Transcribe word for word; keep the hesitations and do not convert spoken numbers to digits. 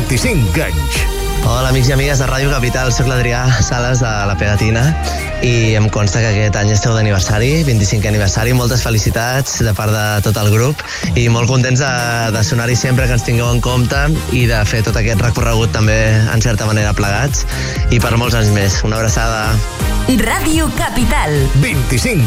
vint-i-cinc anys. Hola, amics i amigues de Ràdio Capital, soc l'Adrià Sales de La Pegatina i em consta que aquest any esteu d'aniversari, vint-i-cinquè aniversari. Moltes felicitats de part de tot el grup i molt contents de, de sonar-hi sempre, que ens tingueu en compte i de fer tot aquest recorregut també en certa manera plegats i per molts anys més. Una abraçada. Ràdio Capital. vint-i-cinc